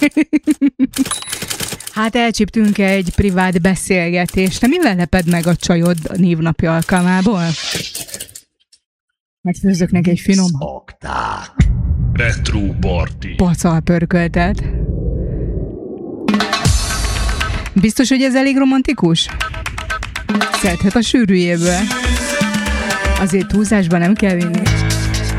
Hát elcsíptünk egy privát beszélgetést. Te mivel leped meg a csajod a névnapja alkalmából? Megfőzök neki egy finom Retro party. pacal pörköltet. Biztos, hogy ez elég romantikus? Szedhet a sűrűjéből. Azért túlzásba nem kell vinni.